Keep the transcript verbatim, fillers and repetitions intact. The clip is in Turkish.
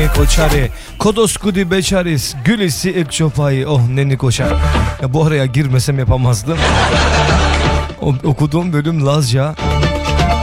neni koçari. Kodoskudi beçaris. Gülisi ilk çopayı. Oh neni koçar. Ya bu araya girmesem yapamazdım. O, okuduğum bölüm Lazca.